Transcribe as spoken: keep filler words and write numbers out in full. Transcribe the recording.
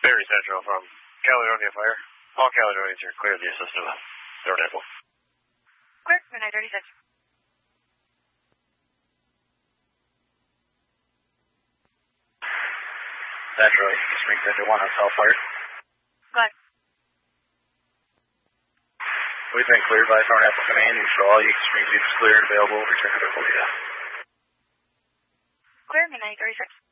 Barry Central from Caledonia Fire. All Caledonians are clear of the assist of Third Apple. Clear, midnight thirty-six. Central, Spring Center one on South Fire. Go ahead. We've been cleared by Thorn Apple Command. You show all extreme views clear and available. Return to Bermuda. Clear, midnight thirty-six.